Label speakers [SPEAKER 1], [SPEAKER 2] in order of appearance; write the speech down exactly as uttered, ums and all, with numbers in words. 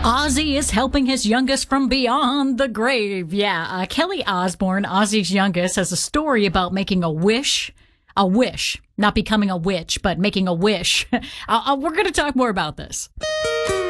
[SPEAKER 1] Ozzy is helping his youngest from beyond the grave. Yeah, uh, Kelly Osbourne, Ozzy's youngest, has a story about making a wish. A wish. Not becoming a witch, but making a wish. uh, uh, we're going to talk more about this.